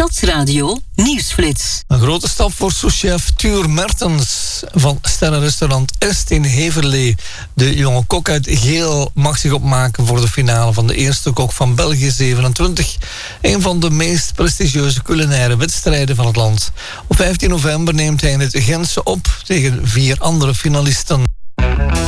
Stadsradio Nieuwsflits. Een grote stap voor souschef Tuur Mertens van sterrenrestaurant Est in Heverlee. De jonge kok uit Geel mag zich opmaken voor de finale van de eerste kok van België 27. Een van de meest prestigieuze culinaire wedstrijden van het land. Op 15 november neemt hij in het Gentse op tegen 4 andere finalisten.